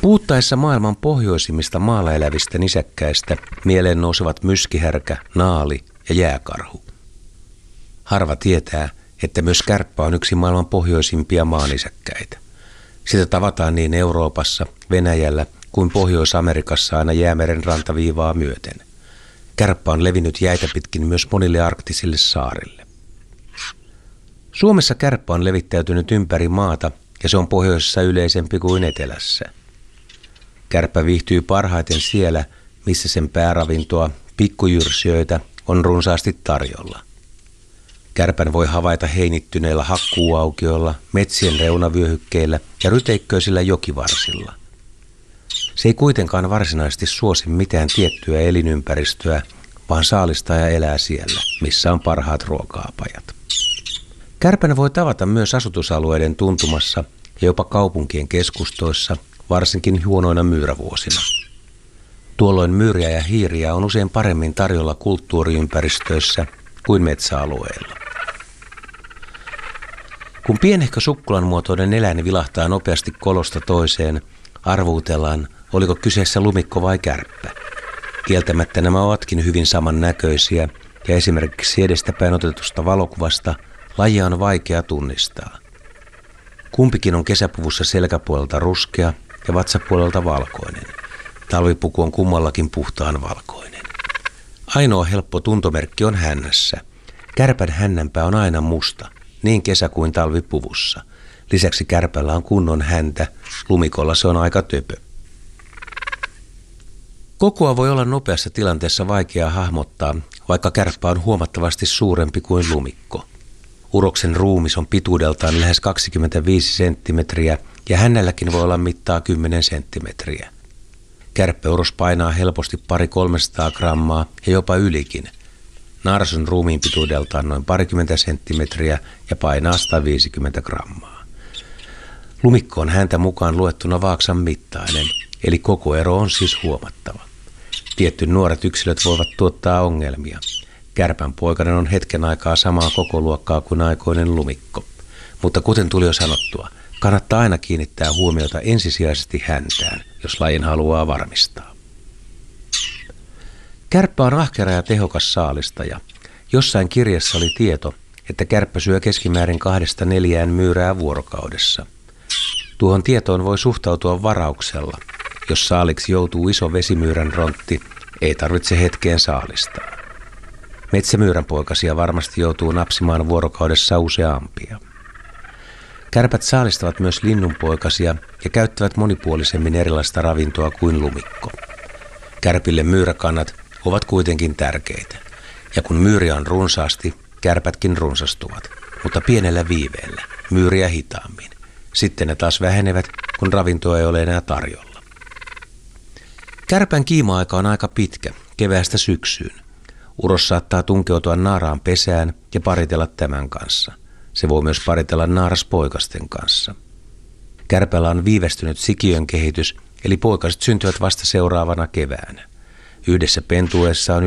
Puhuttaessa maailman pohjoisimmista maalla elävistä nisäkkäistä mieleen nousevat myskihärkä, naali ja jääkarhu. Harva tietää, että myös kärppä on yksi maailman pohjoisimpia maanisäkkäitä. Sitä tavataan niin Euroopassa, Venäjällä kuin Pohjois-Amerikassa aina Jäämeren rantaviivaa myöten. Kärppä on levinnyt jäitä pitkin myös monille arktisille saarille. Suomessa kärppä on levittäytynyt ympäri maata ja se on pohjoisessa yleisempi kuin etelässä. Kärppä viihtyy parhaiten siellä, missä sen pääravintoa, pikkujyrsijöitä, on runsaasti tarjolla. Kärpän voi havaita heinittyneillä hakkuuaukioilla, metsien reunavyöhykkeillä ja ryteikköisillä jokivarsilla. Se ei kuitenkaan varsinaisesti suosi mitään tiettyä elinympäristöä, vaan saalistaa ja elää siellä, missä on parhaat ruoka-apajat. Kärpän voi tavata myös asutusalueiden tuntumassa ja jopa kaupunkien keskustoissa, varsinkin huonoina myyrävuosina. Tuolloin myyriä ja hiiriä on usein paremmin tarjolla kulttuuriympäristöissä kuin metsäalueilla. Kun pienehkö sukkulan muotoinen eläin vilahtaa nopeasti kolosta toiseen, arvuutellaan, oliko kyseessä lumikko vai kärppä. Kieltämättä nämä ovatkin hyvin samannäköisiä ja esimerkiksi edestäpäin otetusta valokuvasta lajia on vaikea tunnistaa. Kumpikin on kesäpuvussa selkäpuolelta ruskea ja vatsapuolelta valkoinen. Talvipuku on kummallakin puhtaan valkoinen. Ainoa helppo tuntomerkki on hännässä. Kärpän hännänpää on aina musta, niin kesä- kuin talvipuvussa. Lisäksi kärpällä on kunnon häntä, lumikolla se on aika töpö. Kokoa voi olla nopeassa tilanteessa vaikea hahmottaa, vaikka kärppä on huomattavasti suurempi kuin lumikko. Uroksen ruumis on pituudeltaan lähes 25 senttimetriä ja hännälläkin voi olla mittaa 10 senttimetriä. Kärppeuros painaa helposti 200-300 grammaa ja jopa ylikin. Naarsun ruumiin pituudeltaan noin 20 senttimetriä ja painaa 150 grammaa. Lumikko on häntä mukaan luettuna vaaksan mittainen, eli kokoero on siis huomattava. Tietty nuoret yksilöt voivat tuottaa ongelmia. Kärpän poikainen on hetken aikaa samaa kokoluokkaa kuin aikoinen lumikko. Mutta kuten tuli jo sanottua, kannattaa aina kiinnittää huomiota ensisijaisesti häntään, jos lajin haluaa varmistaa. Kärppä on ahkera ja tehokas saalistaja. Jossain kirjassa oli tieto, että kärppä syö keskimäärin 2-4 myyrää vuorokaudessa. Tuohon tietoon voi suhtautua varauksella. Jos saaliksi joutuu iso vesimyyrän rontti, ei tarvitse hetkeen saalistaa. Metsämyyränpoikasia varmasti joutuu napsimaan vuorokaudessa useampia. Kärpät saalistavat myös linnunpoikasia ja käyttävät monipuolisemmin erilaista ravintoa kuin lumikko. Kärpille myyräkannat ovat kuitenkin tärkeitä. Ja kun myyriä on runsaasti, kärpätkin runsastuvat, mutta pienellä viiveellä, myyriä hitaammin. Sitten ne taas vähenevät, kun ravintoa ei ole enää tarjolla. Kärpän kiima-aika on aika pitkä, keväästä syksyyn. Uros saattaa tunkeutua naaraan pesään ja paritella tämän kanssa. Se voi myös paritella naaraspoikasten kanssa. Kärpällä on viivästynyt sikiön kehitys, eli poikaset syntyvät vasta seuraavana keväänä. Yhdessä pentuessa on